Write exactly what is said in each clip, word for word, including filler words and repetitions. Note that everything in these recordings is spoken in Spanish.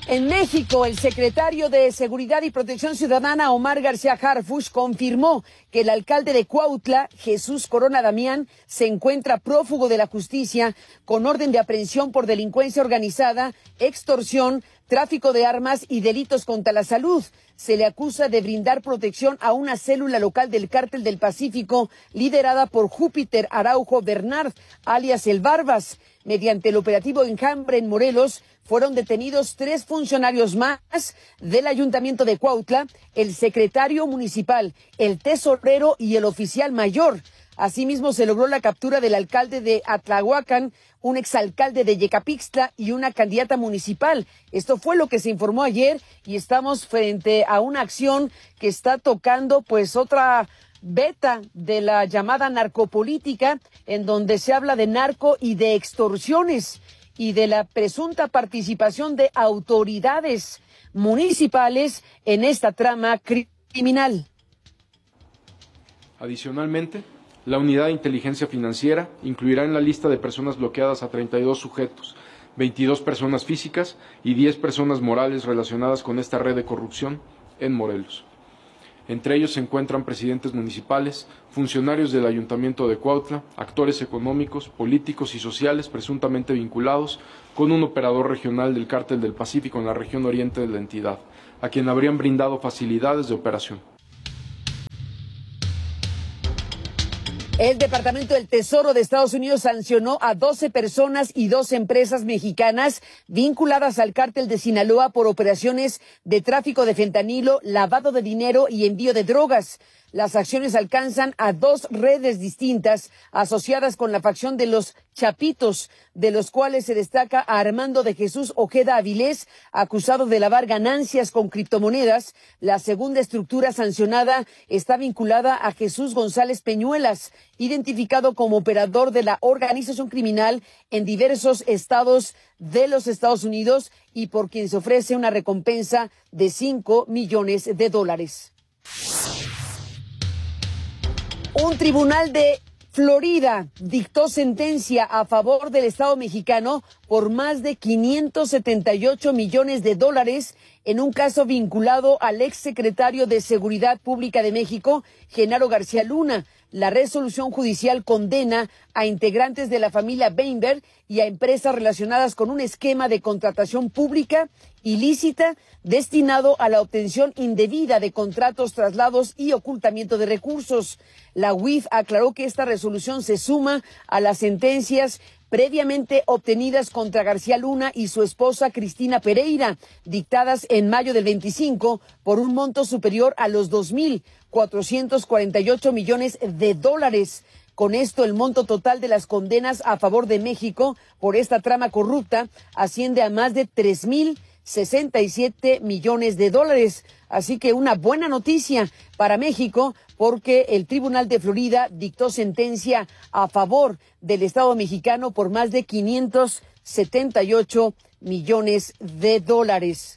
En México, el secretario de Seguridad y Protección Ciudadana, Omar García Harfuch, confirmó que el alcalde de Cuautla, Jesús Corona Damián, se encuentra prófugo de la justicia con orden de aprehensión por delincuencia organizada, extorsión, tráfico de armas y delitos contra la salud. Se le acusa de brindar protección a una célula local del Cártel del Pacífico liderada por Júpiter Araujo Bernard, alias El Barbas. Mediante el operativo Enjambre en Morelos, fueron detenidos tres funcionarios más del Ayuntamiento de Cuautla, el secretario municipal, el tesorero y el oficial mayor. Asimismo, se logró la captura del alcalde de Atlahuacán, un exalcalde de Yecapixtla y una candidata municipal. Esto fue lo que se informó ayer y estamos frente a una acción que está tocando pues otra beta de la llamada narcopolítica, en donde se habla de narco y de extorsiones y de la presunta participación de autoridades municipales en esta trama criminal. Adicionalmente, la Unidad de Inteligencia Financiera incluirá en la lista de personas bloqueadas a treinta y dos sujetos, veintidós personas físicas y diez personas morales relacionadas con esta red de corrupción en Morelos. Entre ellos se encuentran presidentes municipales, funcionarios del Ayuntamiento de Cuautla, actores económicos, políticos y sociales presuntamente vinculados con un operador regional del Cártel del Pacífico en la región oriente de la entidad, a quien habrían brindado facilidades de operación. El Departamento del Tesoro de Estados Unidos sancionó a doce personas y dos empresas mexicanas vinculadas al cártel de Sinaloa por operaciones de tráfico de fentanilo, lavado de dinero y envío de drogas. Las acciones alcanzan a dos redes distintas asociadas con la facción de los Chapitos, de los cuales se destaca a Armando de Jesús Ojeda Avilés, acusado de lavar ganancias con criptomonedas. La segunda estructura sancionada está vinculada a Jesús González Peñuelas, identificado como operador de la organización criminal en diversos estados de los Estados Unidos y por quien se ofrece una recompensa de cinco millones de dólares. Un tribunal de Florida dictó sentencia a favor del Estado mexicano por más de quinientos setenta y ocho millones de dólares en un caso vinculado al exsecretario de Seguridad Pública de México, Genaro García Luna. La resolución judicial condena a integrantes de la familia Weinberg y a empresas relacionadas con un esquema de contratación pública ilícita destinado a la obtención indebida de contratos, traslados y ocultamiento de recursos. La U I F aclaró que esta resolución se suma a las sentencias previamente obtenidas contra García Luna y su esposa Cristina Pereira, dictadas en mayo del veinticinco por un monto superior a los dos mil cuatrocientos cuarenta y ocho millones de dólares. Con esto, el monto total de las condenas a favor de México por esta trama corrupta asciende a más de tres mil sesenta y siete millones de dólares. Así que una buena noticia para México, porque el Tribunal de Florida dictó sentencia a favor del Estado mexicano por más de quinientos setenta y ocho millones de dólares.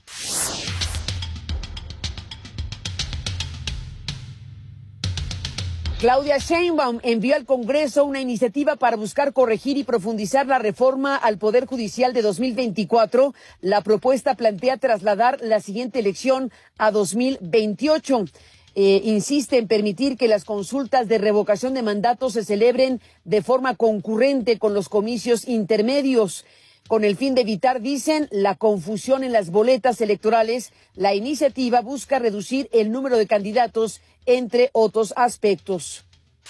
Claudia Sheinbaum envió al Congreso una iniciativa para buscar corregir y profundizar la reforma al Poder Judicial de dos mil veinticuatro. La propuesta plantea trasladar la siguiente elección a dos mil veintiocho. Eh, insiste en permitir que las consultas de revocación de mandato se celebren de forma concurrente con los comicios intermedios. Con el fin de evitar, dicen, la confusión en las boletas electorales, la iniciativa busca reducir el número de candidatos, entre otros aspectos.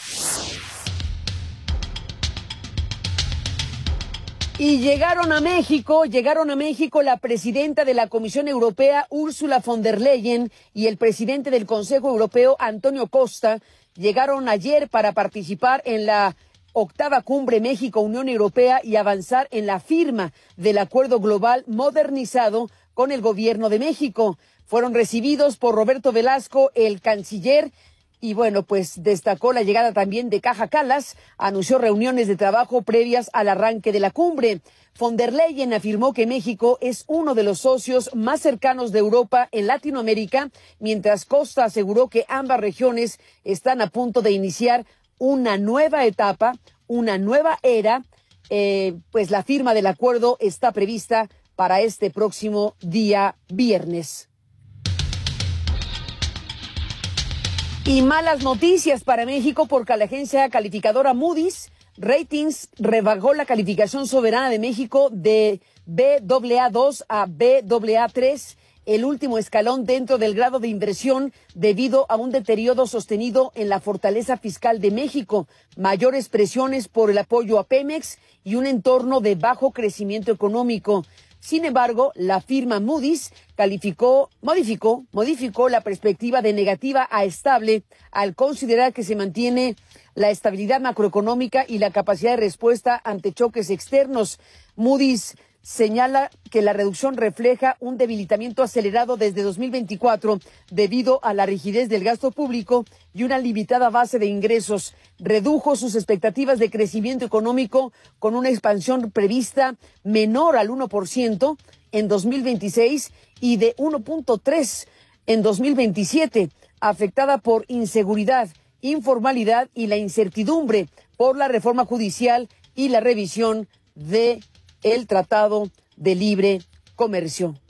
Y llegaron a México, llegaron a México la presidenta de la Comisión Europea, Ursula von der Leyen, y el presidente del Consejo Europeo, Antonio Costa, llegaron ayer para participar en la octava cumbre México-Unión Europea y avanzar en la firma del acuerdo global modernizado con el gobierno de México. Fueron recibidos por Roberto Velasco, el canciller, y bueno, pues destacó la llegada también de Kaja Kallas, anunció reuniones de trabajo previas al arranque de la cumbre. Von der Leyen afirmó que México es uno de los socios más cercanos de Europa en Latinoamérica, mientras Costa aseguró que ambas regiones están a punto de iniciar una nueva etapa, una nueva era, eh, pues la firma del acuerdo está prevista para este próximo día viernes. Y malas noticias para México porque la agencia calificadora Moody's Ratings rebajó la calificación soberana de México de B A A dos a B A A tres, el último escalón dentro del grado de inversión debido a un deterioro sostenido en la fortaleza fiscal de México, mayores presiones por el apoyo a Pemex y un entorno de bajo crecimiento económico. Sin embargo, la firma Moody's calificó, modificó, modificó la perspectiva de negativa a estable al considerar que se mantiene la estabilidad macroeconómica y la capacidad de respuesta ante choques externos. Moody's señala que la reducción refleja un debilitamiento acelerado desde dos mil veinticuatro debido a la rigidez del gasto público y una limitada base de ingresos. Redujo sus expectativas de crecimiento económico con una expansión prevista menor al uno por ciento en dos mil veintiséis y de uno punto tres por ciento en dos mil veintisiete, afectada por inseguridad, informalidad y la incertidumbre por la reforma judicial y la revisión de el Tratado de Libre Comercio.